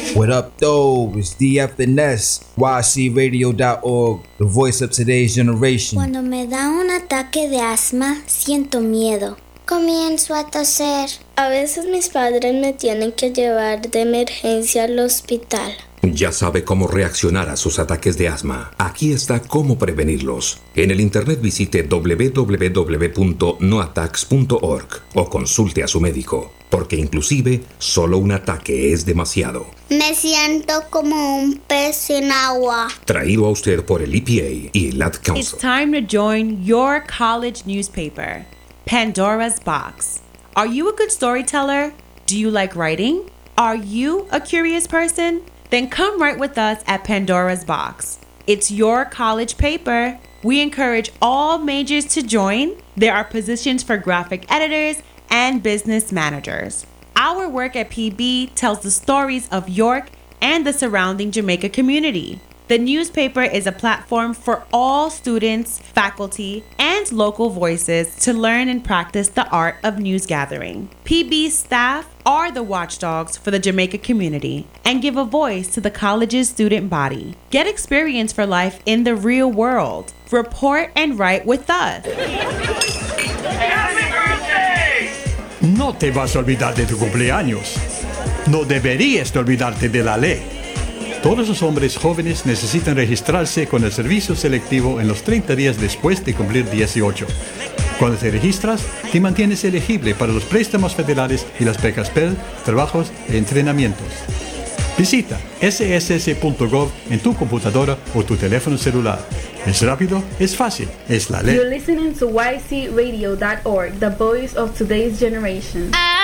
What up, though? It's DF the Nest, YCRadio.org, the voice of today's generation. Cuando me da un ataque de asma, siento miedo. Comienzo a toser. A veces mis padres me tienen que llevar de emergencia al hospital. Ya sabe cómo reaccionar a sus ataques de asma. Aquí está cómo prevenirlos. En el internet visite www.noattacks.org o consulte a su médico, porque inclusive solo un ataque es demasiado. Me siento como un pez sin agua. Traído a usted por el EPA y el Ad Council. It's time to join your college newspaper, Pandora's Box. Are you a good storyteller? Do you like writing? Are you a curious person? Then come write with us at Pandora's Box. It's your college paper. We encourage all majors to join. There are positions for graphic editors and business managers. Our work at PB tells the stories of York and the surrounding Jamaica community. The newspaper is a platform for all students, faculty, and local voices to learn and practice the art of news gathering. PB's staff are the watchdogs for the Jamaica community and give a voice to the college's student body. Get experience for life in the real world. Report and write with us. No te vas a olvidar de tu cumpleaños. No deberías de olvidarte de la ley. Todos los hombres jóvenes necesitan registrarse con el servicio selectivo en los 30 días después de cumplir 18. Cuando te registras, te mantienes elegible para los préstamos federales y las becas Pell, trabajos e entrenamientos. Visita sss.gov en tu computadora o tu teléfono celular. Es rápido, es fácil, es la ley. You're listening to YCRadio.org, the voice of today's generation.